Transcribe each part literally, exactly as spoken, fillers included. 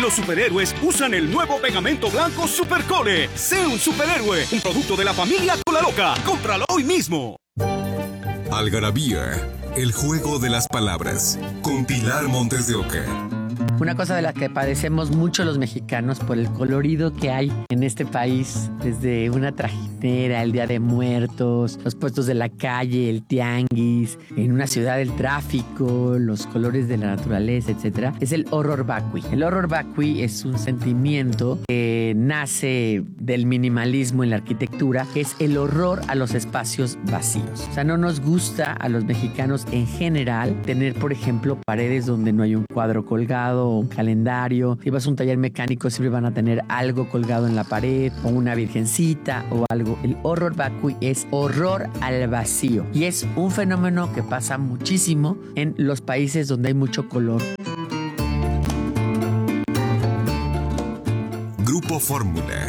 Los superhéroes usan el nuevo pegamento blanco Supercole. Sé un superhéroe, un producto de la familia Cola Loca. Cómpralo hoy mismo. Algarabía, el juego de las palabras, con Pilar Montes de Oca. Una cosa de la que padecemos mucho los mexicanos por el colorido que hay en este país, desde una trajinera, el Día de Muertos, los puestos de la calle, el tianguis, en una ciudad el tráfico, los colores de la naturaleza, etcétera, es el horror vacui. El horror vacui es un sentimiento que nace del minimalismo en la arquitectura, que es el horror a los espacios vacíos. O sea, no nos gusta a los mexicanos en general tener, por ejemplo, paredes donde no hay un cuadro colgado, o un calendario. Si vas a un taller mecánico siempre van a tener algo colgado en la pared o una virgencita o algo. El horror vacui es horror al vacío y es un fenómeno que pasa muchísimo en los países donde hay mucho color. Grupo Fórmula.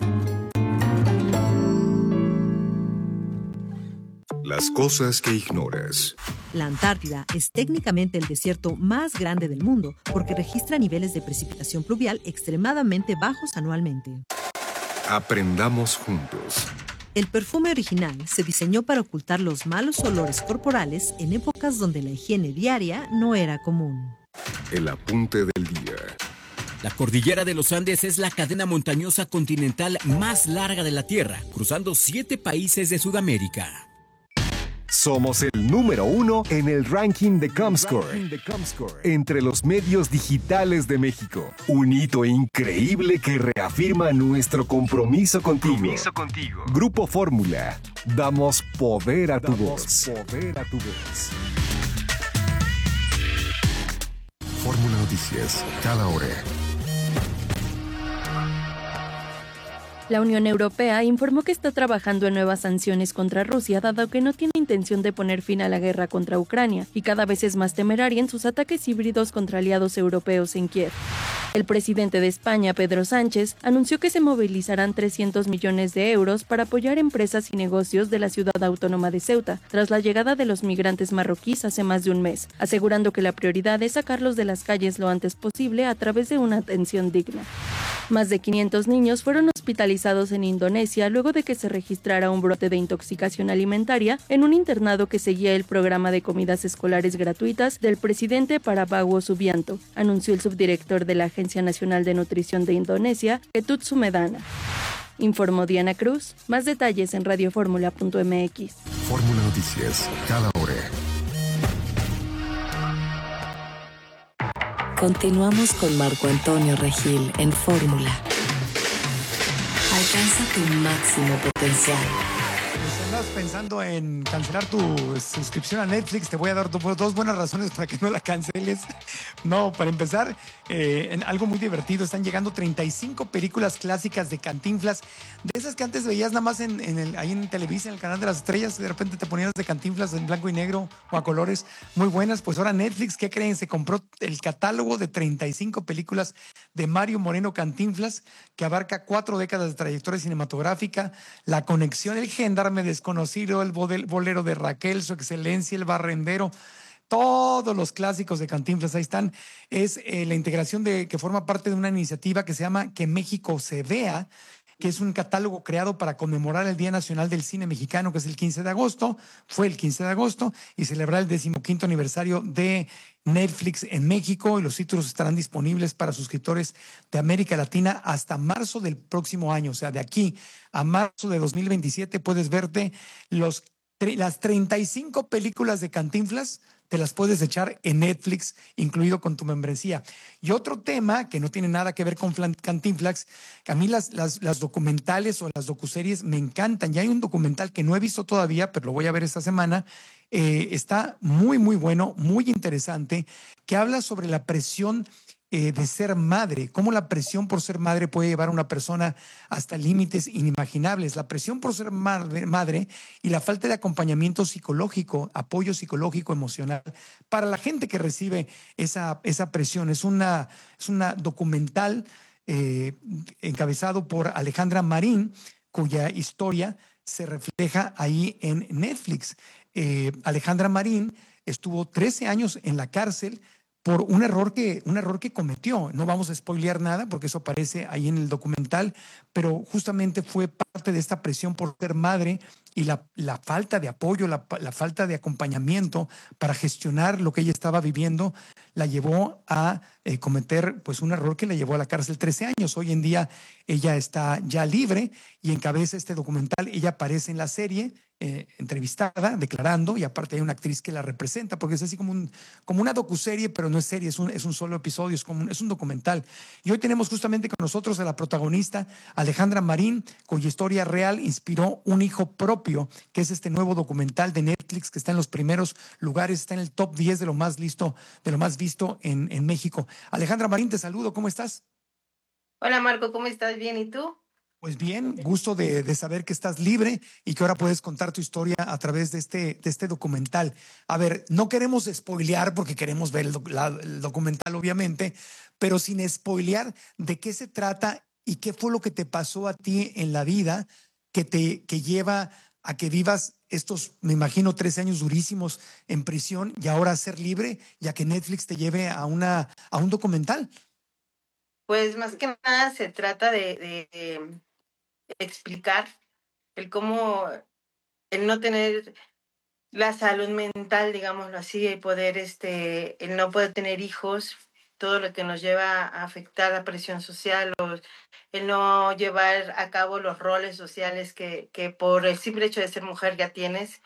Las cosas que ignoras. La Antártida es técnicamente el desierto más grande del mundo porque registra niveles de precipitación pluvial extremadamente bajos anualmente. Aprendamos juntos. El perfume original se diseñó para ocultar los malos olores corporales en épocas donde la higiene diaria no era común. El apunte del día. La cordillera de los Andes es la cadena montañosa continental más larga de la Tierra, cruzando siete países de Sudamérica. Somos el número uno en el ranking de Comscore, entre los medios digitales de México. Un hito increíble que reafirma nuestro compromiso contigo. Compromiso contigo. Grupo Fórmula. Damos poder a tu voz. Poder a tu voz. Fórmula Noticias, cada hora. La Unión Europea informó que está trabajando en nuevas sanciones contra Rusia, dado que no tiene intención de poner fin a la guerra contra Ucrania, y cada vez es más temeraria en sus ataques híbridos contra aliados europeos en Kiev. El presidente de España, Pedro Sánchez, anunció que se movilizarán trescientos millones de euros para apoyar empresas y negocios de la ciudad autónoma de Ceuta, tras la llegada de los migrantes marroquíes hace más de un mes, asegurando que la prioridad es sacarlos de las calles lo antes posible a través de una atención digna. Más de quinientos niños fueron hospitalizados en Indonesia luego de que se registrara un brote de intoxicación alimentaria en un internado que seguía el programa de comidas escolares gratuitas del presidente Prabowo Subianto, anunció el subdirector de la Agencia Nacional de Nutrición de Indonesia, Ketut Sumedana. Informó Diana Cruz. Más detalles en radioformula punto m x. Fórmula Noticias, cada hora. Continuamos con Marco Antonio Regil en Fórmula. Alcanza tu máximo potencial. Si andas pensando en cancelar tu suscripción a Netflix, te voy a dar dos buenas razones para que no la canceles. No, para empezar, eh, en algo muy divertido, están llegando treinta y cinco películas clásicas de Cantinflas, de esas que antes veías nada más en, en el, ahí en Televisa, en el canal de las estrellas, de repente te ponías de Cantinflas en blanco y negro o a colores, muy buenas. Pues ahora Netflix, ¿qué creen? Se compró el catálogo de treinta y cinco películas de Mario Moreno Cantinflas, que abarca cuatro décadas de trayectoria cinematográfica, La Conexión, El Gendarme Desconocido, El Bolero de Raquel, Su Excelencia, El Barrendero. Todos los clásicos de Cantinflas ahí están. Es eh, la integración de que forma parte de una iniciativa que se llama Que México se vea, que es un catálogo creado para conmemorar el Día Nacional del Cine Mexicano, que es el quince de agosto, fue el quince de agosto, y celebrar el decimoquinto aniversario de Netflix en México, y los títulos estarán disponibles para suscriptores de América Latina hasta marzo del próximo año. O sea, de aquí a marzo de dos mil veintisiete puedes verte los, las treinta y cinco películas de Cantinflas, te las puedes echar en Netflix, incluido con tu membresía. Y otro tema que no tiene nada que ver con Cantinflas, que a mí las, las, las documentales o las docuseries me encantan. Ya hay un documental que no he visto todavía, pero lo voy a ver esta semana. Eh, está muy, muy bueno, muy interesante, que habla sobre la presión Eh, de ser madre, cómo la presión por ser madre puede llevar a una persona hasta límites inimaginables. La presión por ser madre, madre y la falta de acompañamiento psicológico, apoyo psicológico, emocional, para la gente que recibe esa, esa presión. Es una, es una documental eh, encabezado por Alejandra Marín, cuya historia se refleja ahí en Netflix. Eh, Alejandra Marín estuvo trece años en la cárcel por un error que, un error que cometió. No vamos a spoilear nada porque eso aparece ahí en el documental, pero justamente fue parte de esta presión por ser madre y la, la falta de apoyo, la, la falta de acompañamiento para gestionar lo que ella estaba viviendo, la llevó a eh, cometer pues un error que la llevó a la cárcel trece años. Hoy en día ella está ya libre y encabeza este documental. Ella aparece en la serie eh, entrevistada, declarando, y aparte hay una actriz que la representa, porque es así como, un, como una docuserie, pero no es serie, es un, es un solo episodio, es, como un, es un documental. Y hoy tenemos justamente con nosotros a la protagonista, Alejandra Marín, cuya historia real inspiró Un hijo propio, que es este nuevo documental de Netflix que está en los primeros lugares, está en el top diez de lo más listo, de lo más visto en, en México. Alejandra Marín, te saludo, ¿cómo estás? Hola Marco, ¿cómo estás? ¿Bien? ¿Y tú? Pues bien, gusto de, de saber que estás libre y que ahora puedes contar tu historia a través de este, de este documental. A ver, no queremos spoilear porque queremos ver el, doc- la- el documental, obviamente, pero sin spoilear de qué se trata y qué fue lo que te pasó a ti en la vida que te que lleva a que vivas estos, me imagino, trece años durísimos en prisión y ahora ser libre, ya que Netflix te lleve a, una, a un documental. Pues más que nada se trata de, de, de explicar el cómo, el no tener la salud mental, digámoslo así, el poder, este, el no poder tener hijos, todo lo que nos lleva a afectar la presión social, o el no llevar a cabo los roles sociales que, que por el simple hecho de ser mujer ya tienes,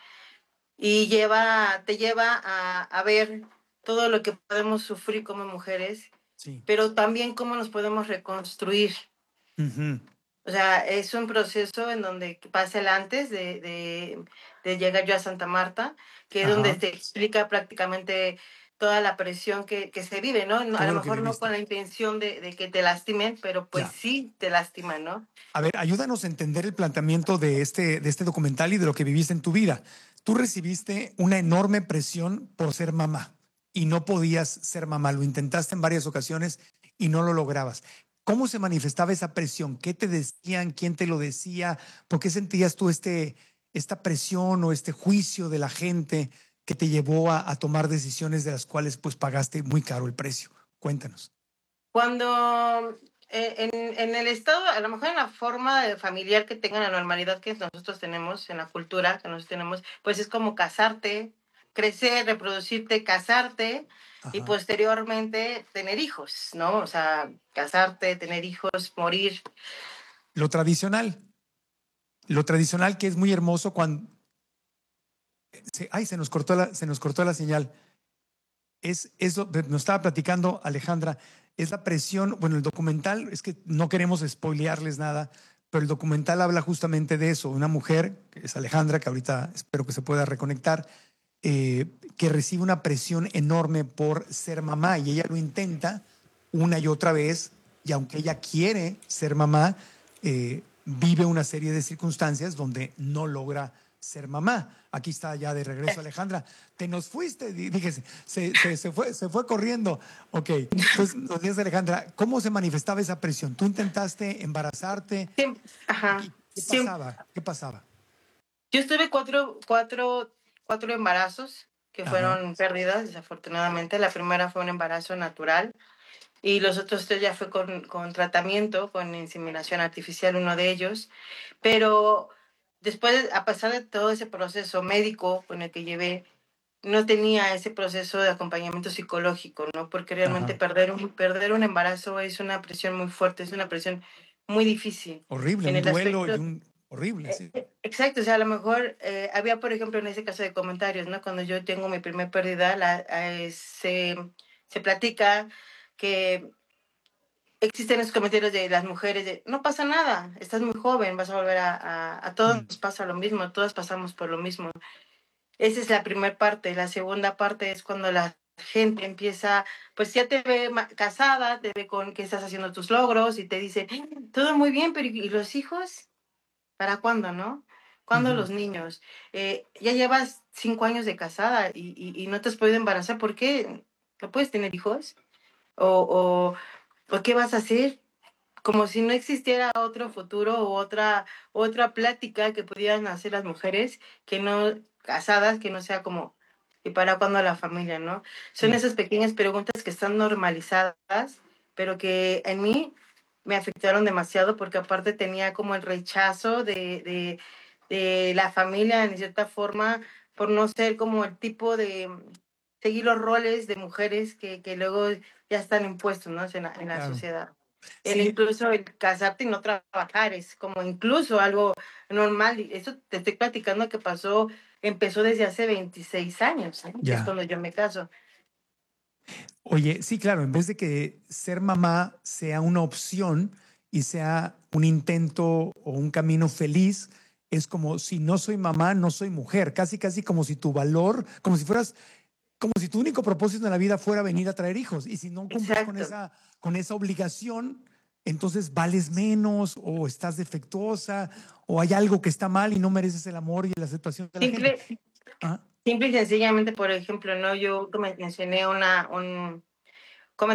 y lleva, te lleva a, a ver todo lo que podemos sufrir como mujeres, Sí. pero también cómo nos podemos reconstruir. Ujú. O sea, es un proceso en donde pasa el antes de, de, de llegar yo a Santa Marta, que es donde Ajá. te explica prácticamente toda la presión que, que se vive, ¿no? No, a Todo lo lo que mejor no viviste. con la intención de, de que te lastimen, pero pues Ya. sí te lastiman, ¿no? A ver, ayúdanos a entender el planteamiento de este, de este documental y de lo que viviste en tu vida. Tú recibiste una enorme presión por ser mamá y no podías ser mamá. Lo intentaste en varias ocasiones y no lo lograbas. ¿Cómo se manifestaba esa presión? ¿Qué te decían? ¿Quién te lo decía? ¿Por qué sentías tú este, esta presión o este juicio de la gente que te llevó a, a tomar decisiones de las cuales pues pagaste muy caro el precio? Cuéntanos. Cuando eh, en, en el estado, a lo mejor en la forma de familiar que tengan la normalidad que nosotros tenemos, en la cultura que nosotros tenemos, pues es como casarte, crecer, reproducirte, casarte y Ajá. posteriormente tener hijos, ¿no? O sea, casarte, tener hijos, morir. Lo tradicional, lo tradicional que es muy hermoso cuando... se- ay, se nos cortó la, se nos cortó la señal. Es eso, nos estaba platicando Alejandra, es la presión, bueno, el documental, es que no queremos spoilearles nada, pero el documental habla justamente de eso, una mujer, que es Alejandra, que ahorita espero que se pueda reconectar, eh, que recibe una presión enorme por ser mamá y ella lo intenta una y otra vez y aunque ella quiere ser mamá, eh, vive una serie de circunstancias donde no logra ser mamá. Aquí está ya de regreso Alejandra. Te nos fuiste, di- fíjese, se, se, se fue, se fue corriendo. Ok, entonces nos dices Alejandra, ¿cómo se manifestaba esa presión? ¿Tú intentaste embarazarte? Siem- Ajá. ¿Qué, qué Siem- pasaba? ¿Qué pasaba? Yo estuve cuatro, cuatro, cuatro embarazos que Ajá. fueron pérdidas, desafortunadamente. La primera fue un embarazo natural. Y los otros tres ya fue con, con tratamiento, con inseminación artificial, uno de ellos. Pero después, a pesar de todo ese proceso médico con el que llevé, no tenía ese proceso de acompañamiento psicológico, ¿no? Porque realmente Ajá. perder un, perder un embarazo es una presión muy fuerte, es una presión muy difícil. Horrible, En un el duelo y aspecto un horrible, eh, sí. eh, exacto, o sea, a lo mejor eh, había, por ejemplo, en ese caso de comentarios, ¿no? Cuando yo tengo mi primer pérdida, la, eh, se, se platica que existen esos comentarios de las mujeres de, no pasa nada, estás muy joven, vas a volver a, a, a todos Mm. nos pasa lo mismo, todas pasamos por lo mismo. Esa es la primera parte. La segunda parte es cuando la gente empieza, pues ya te ve ma- casada, te ve con que estás haciendo tus logros y te dice, todo muy bien, pero ¿y los hijos? ¿Para cuándo, no? ¿Cuándo Ujú. los niños? Eh, ya llevas cinco años de casada y, y, y no te has podido embarazar. ¿Por qué? ¿No puedes tener hijos? ¿O, o, o qué vas a hacer? Como si no existiera otro futuro o otra, otra plática que pudieran hacer las mujeres que no casadas, que no sea como ¿Y para cuándo la familia, no? Son esas pequeñas preguntas que están normalizadas, pero que en mí me afectaron demasiado porque aparte tenía como el rechazo de, de, de la familia en cierta forma por no ser como el tipo de seguir los roles de mujeres que, que luego ya están impuestos, ¿no? En la, en la Claro. sociedad. El Sí. incluso el casarte y no trabajar es como incluso algo normal. Y eso te estoy platicando que pasó, empezó desde hace veintiséis años, ¿eh? Que es Ya. cuando yo me caso. Oye, sí, claro, en vez de que ser mamá sea una opción y sea un intento o un camino feliz, es como si no soy mamá, no soy mujer, casi, casi como si tu valor, como si fueras, como si tu único propósito en la vida fuera venir a traer hijos. Y si no cumples con Exacto. esa, con esa obligación, entonces vales menos o estás defectuosa o hay algo que está mal y no mereces el amor y la aceptación de la gente. Simple, Ah, simple y sencillamente, por ejemplo, ¿no? Yo me mencioné una, un,